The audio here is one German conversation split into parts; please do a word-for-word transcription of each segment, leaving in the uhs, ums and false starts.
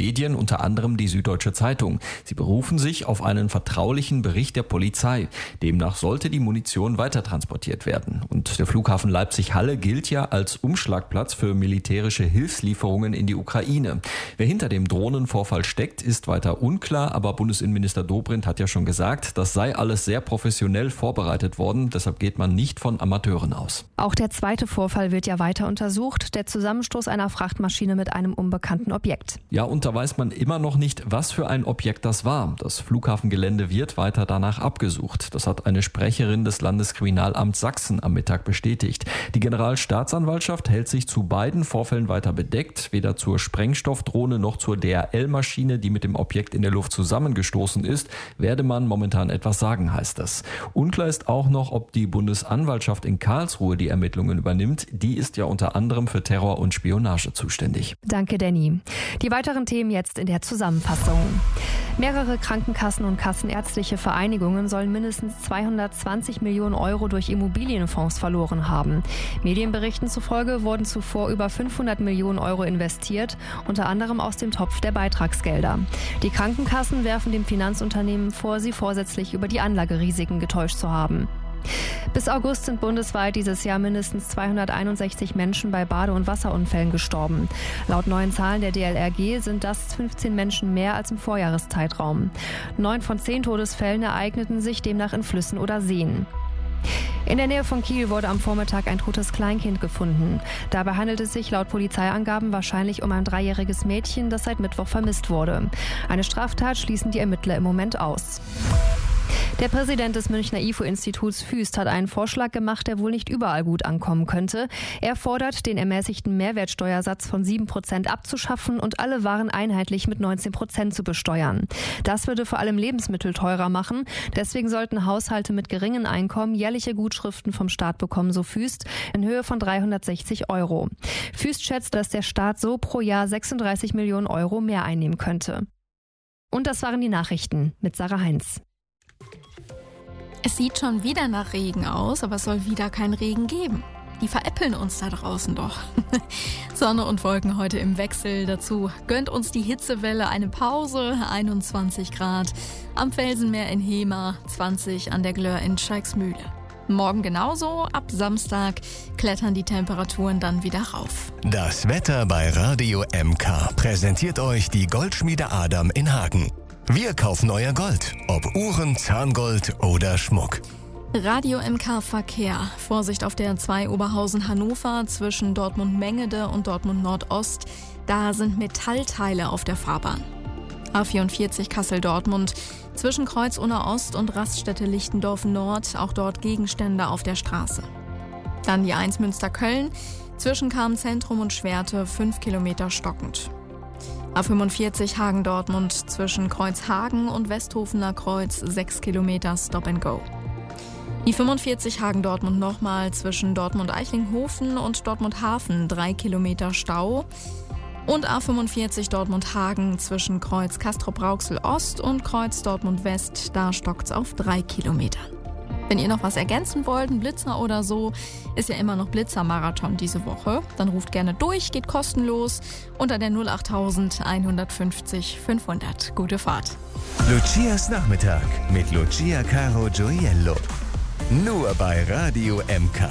Medien, unter anderem die Süddeutsche Zeitung. Sie berufen sich auf einen vertraulichen Bericht der Polizei. Demnach sollte die Munition weitertransportiert werden. Und der Flughafen Leipzig-Halle gilt ja als Umschlagplatz für militärische Hilfslieferungen in die Ukraine. Wer hinter dem Drohnenvorfall steckt, ist weiter unklar, aber Bundesinnenminister Dobrindt hat ja schon gesagt, das sei alles sehr professionell vorbereitet worden. Deshalb geht man nicht von Amateuren aus. Auch der zweite Vorfall wird ja weiter untersucht, der Zusammenstoß einer Frachtmaschine mit einem unbekannten Objekt. Ja, und da weiß man immer noch nicht, was für ein Objekt das war. Das Flughafengelände wird weiter danach abgesucht. Das hat eine Sprecherin des Landeskriminalamts Sachsen am Mittag bestätigt. Die Generalstaatsanwaltschaft hält sich zu beiden Vorfällen weiter bedeckt, weder zur Sprengstoffdrohne noch zur D H L-Maschine, die mit dem Objekt in der Luft zusammengestoßen ist, werde man momentan etwas sagen, heißt es. Unklar ist auch noch, ob die Bundesanwaltschaft in Karlsruhe die Ermittlungen übernimmt. Die ist ja unter anderem für Terror und Spionage zuständig. Danke, Danny. Die weiteren Themen jetzt in der Zusammenfassung. Mehrere Krankenkassen und kassenärztliche Vereinigungen sollen mindestens zweihundertzwanzig Millionen Euro durch Immobilienfonds verloren haben. Medienberichten zufolge wurden zuvor über fünfhundert Millionen Euro investiert, unter anderem aus dem Topf der Beitragsgelder. Die Krankenkassen werfen dem Finanzunternehmen vor, sie vorsätzlich über die Anlagerisiken getäuscht zu haben. Bis August sind bundesweit dieses Jahr mindestens zweihunderteinundsechzig Menschen bei Bade- und Wasserunfällen gestorben. Laut neuen Zahlen der D L R G sind das fünfzehn Menschen mehr als im Vorjahreszeitraum. Neun von zehn Todesfällen ereigneten sich demnach in Flüssen oder Seen. In der Nähe von Kiel wurde am Vormittag ein totes Kleinkind gefunden. Dabei handelt es sich laut Polizeiangaben wahrscheinlich um ein dreijähriges Mädchen, das seit Mittwoch vermisst wurde. Eine Straftat schließen die Ermittler im Moment aus. Der Präsident des Münchner I F O-Instituts Füst hat einen Vorschlag gemacht, der wohl nicht überall gut ankommen könnte. Er fordert, den ermäßigten Mehrwertsteuersatz von sieben Prozent abzuschaffen und alle Waren einheitlich mit neunzehn Prozent zu besteuern. Das würde vor allem Lebensmittel teurer machen. Deswegen sollten Haushalte mit geringen Einkommen jährliche Gutschriften vom Staat bekommen, so Füst, in Höhe von dreihundertsechzig Euro. Füst schätzt, dass der Staat so pro Jahr sechsunddreißig Millionen Euro mehr einnehmen könnte. Und das waren die Nachrichten mit Sarah Heinz. Es sieht schon wieder nach Regen aus, aber es soll wieder kein Regen geben. Die veräppeln uns da draußen doch. Sonne und Wolken heute im Wechsel. Dazu gönnt uns die Hitzewelle eine Pause. einundzwanzig Grad am Felsenmeer in Hemer, zwanzig an der Glör in Scheiksmühle. Morgen genauso. Ab Samstag klettern die Temperaturen dann wieder rauf. Das Wetter bei Radio M K präsentiert euch die Goldschmiede Adam in Hagen. Wir kaufen euer Gold, ob Uhren, Zahngold oder Schmuck. Radio M K Verkehr. Vorsicht auf der zwei Oberhausen-Hannover zwischen Dortmund-Mengede und Dortmund-Nordost. Da sind Metallteile auf der Fahrbahn. A vierundvierzig Kassel-Dortmund zwischen Kreuz-Unna-Ost und Raststätte Lichtendorf-Nord. Auch dort Gegenstände auf der Straße. Dann die eins Münster-Köln zwischen Karm-Zentrum und Schwerte fünf Kilometer stockend. A fünfundvierzig Hagen-Dortmund zwischen Kreuzhagen und Westhofener Kreuz sechs Kilometer Stop and Go. I fünfundvierzig Hagen-Dortmund nochmal zwischen Dortmund-Eichlinghofen und Dortmund-Hafen drei Kilometer Stau. Und A fünfundvierzig Dortmund-Hagen zwischen Kreuz Castrop-Rauxel-Ost und Kreuz Dortmund-West, da stockt's auf drei Kilometer. Wenn ihr noch was ergänzen wollt, ein Blitzer oder so, ist ja immer noch Blitzer-Marathon diese Woche. Dann ruft gerne durch, geht kostenlos unter der null acht eins fünfzig fünfhundert. Gute Fahrt. Lucias Nachmittag mit Lucia Caro Gioiello. Nur bei Radio M K.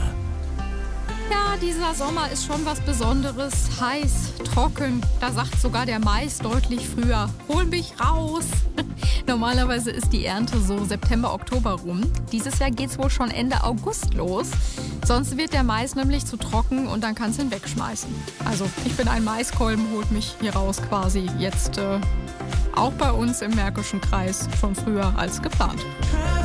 Ja, dieser Sommer ist schon was Besonderes. Heiß, trocken, da sagt sogar der Mais deutlich früher: Hol mich raus! Normalerweise ist die Ernte so September, Oktober rum. Dieses Jahr geht's wohl schon Ende August los. Sonst wird der Mais nämlich zu trocken und dann kannst du ihn wegschmeißen. Also ich bin ein Maiskolben, holt mich hier raus quasi. Jetzt äh, auch bei uns im Märkischen Kreis schon früher als geplant.